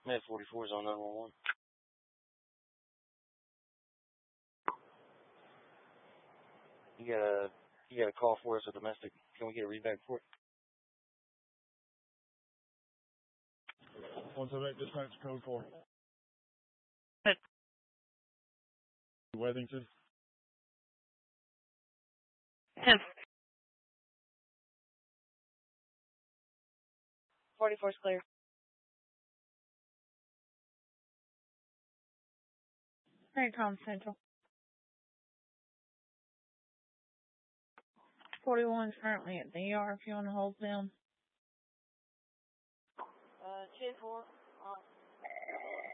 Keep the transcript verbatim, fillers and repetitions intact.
Med forty-four is on nine one one. You got a you got a call for us, a domestic. Can we get a readback for it? One seven eight dispatch code four. Good. Wethington. ten. forty-four is clear. Raycom Central. forty-one is currently at the E R if you want to hold them. Uh, ten four.